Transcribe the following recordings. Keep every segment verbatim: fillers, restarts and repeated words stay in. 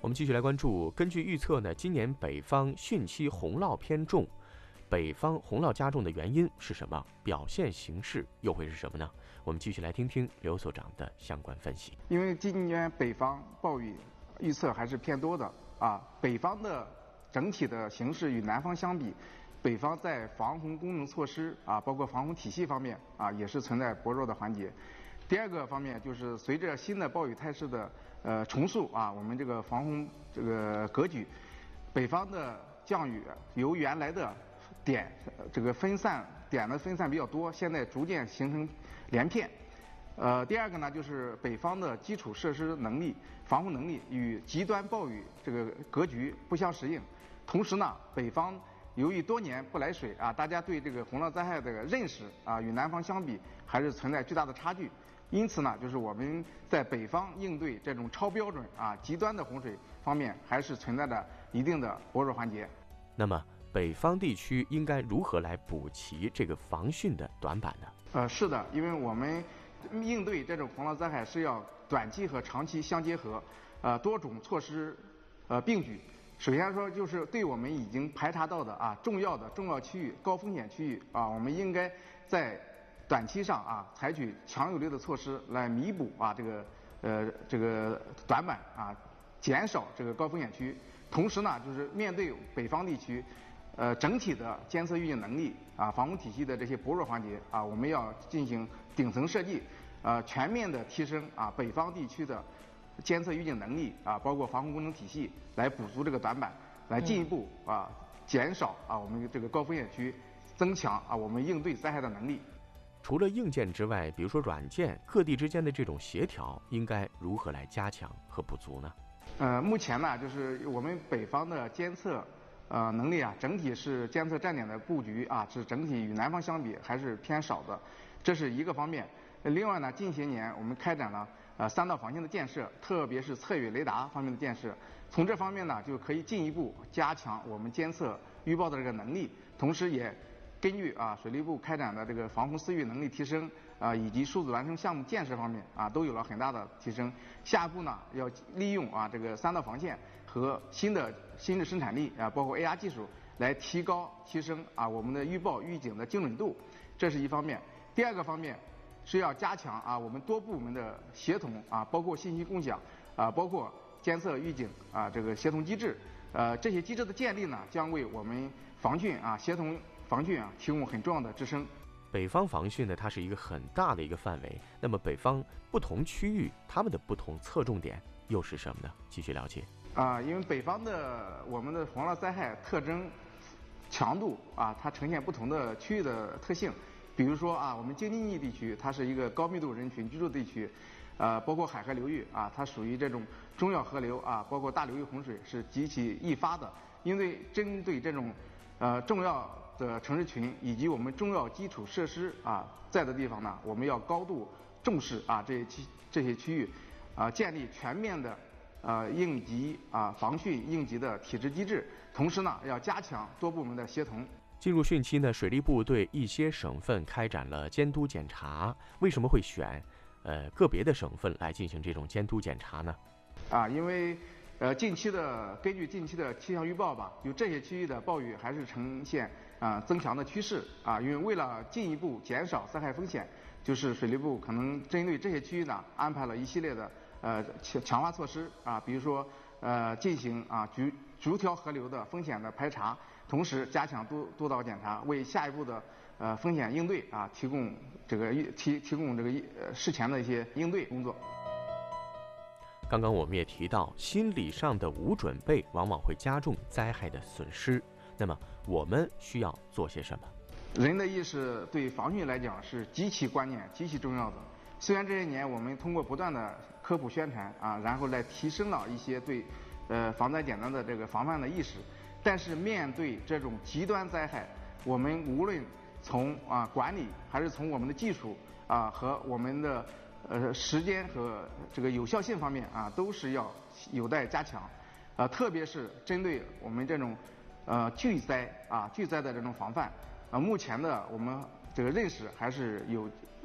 我们继续来关注，根据预测呢，今年北方汛期洪涝偏重，北方洪涝加重的原因是什么？表现形式又会是什么呢？我们继续来听听刘所长的相关分析。 因为今年北方暴雨预测还是偏多的啊，北方的整体的形势与南方相比，北方在防洪功能措施啊，包括防洪体系方面啊，也是存在薄弱的环节。第二个方面就是随着新的暴雨态势的呃重塑啊，我们这个防洪这个格局，北方的降雨由原来的点这个分散点的分散比较多，现在逐渐形成连片。呃，第二个呢，就是北方的基础设施能力、防护能力与极端暴雨这个格局不相适应。同时呢，北方由于多年不来水啊，大家对这个洪涝灾害的认识啊，与南方相比还是存在巨大的差距。因此呢，就是我们在北方应对这种超标准啊、极端的洪水方面，还是存在着一定的薄弱环节。 那么，北方地区应该如何来补齐这个防汛的短板呢？ 呃，是的，因为我们应对这种洪涝灾害是要短期和长期相结合，呃，多种措施呃并举。首先说，就是对我们已经排查到的啊重要的重要区域、高风险区域啊，我们应该在短期上啊，采取强有力的措施来弥补啊这个呃这个短板啊，减少这个高风险区。同时呢，就是面对北方地区，呃整体的监测预警能力啊，防洪体系的这些薄弱环节啊，我们要进行顶层设计，呃全面的提升啊北方地区的监测预警能力啊，包括防洪工程体系，来补足这个短板，来进一步啊减少啊我们这个高风险区，增强啊我们应对灾害的能力。 除了硬件之外，比如说软件，各地之间的这种协调应该如何来加强和补足呢？ 呃，目前呢，就是我们北方的监测呃能力啊，整体是监测站点的布局啊，是整体与南方相比还是偏少的，这是一个方面。另外呢，近些年我们开展了呃三道防线的建设，特别是测雨雷达方面的建设，从这方面呢，就可以进一步加强我们监测预报的这个能力，同时也根据啊水利部开展的这个防洪私域能力提升啊，以及数字孪生项目建设方面啊，都有了很大的提升。下一步呢，要利用啊这个三道防线和新的新的生产力啊，包括 A R 技术，来提高提升啊我们的预报预警的精准度，这是一方面。第二个方面是要加强啊我们多部门的协同啊，包括信息共享啊，包括监测预警啊这个协同机制。呃，这些机制的建立呢，将为我们防汛啊协同防汛啊提供很重要的支撑。 北方防汛呢，它是一个很大的一个范围。那么北方不同区域它们的不同侧重点又是什么呢？继续了解。 啊，因为北方的我们的洪涝灾害特征、强度啊，它呈现不同的区域的特性。比如说啊，我们京津冀地区它是一个高密度人群居住地区，呃，包括海河流域啊，它属于这种中要河流啊，包括大流域洪水是极其易发的。因为针对这种呃重要的城市群以及我们重要基础设施啊在的地方呢，我们要高度重视啊这些区这些区域，啊建立全面的呃应急啊防汛应急的体制机制，同时呢要加强多部门的协同。 进入汛期呢，水利部对一些省份开展了监督检查。为什么会选呃个别的省份来进行这种监督检查呢？ 啊，因为呃近期的根据近期的气象预报吧，就这些区域的暴雨还是呈现啊、呃、增强的趋势啊。因为为了进一步减少灾害风险，就是水利部可能针对这些区域呢安排了一系列的呃强强化措施啊，比如说呃进行啊逐逐条河流的风险的排查。同时加强督督导检查，为下一步的呃风险应对啊提供这个提提供这个呃事前的一些应对工作。 刚刚我们也提到，心理上的无准备往往会加重灾害的损失。那么我们需要做些什么？ 人的意识对防汛来讲是极其关键、极其重要的。虽然这些年我们通过不断的科普宣传啊，然后来提升了一些对呃防灾简单的这个防范的意识。但是面对这种极端灾害，我们无论从啊管理还是从我们的技术啊和我们的呃时间和这个有效性方面啊，都是要有待加强。啊，特别是针对我们这种呃巨灾啊巨灾的这种防范啊，目前的我们这个认识还是有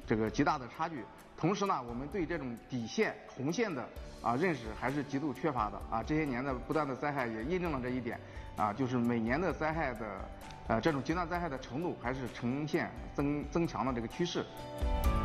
这个极大的差距。同时呢，我们对这种底线红线的啊认识还是极度缺乏的啊。这些年的不断的灾害也印证了这一点啊，就是每年的灾害的呃这种极端灾害的程度还是呈现增增强的这个趋势。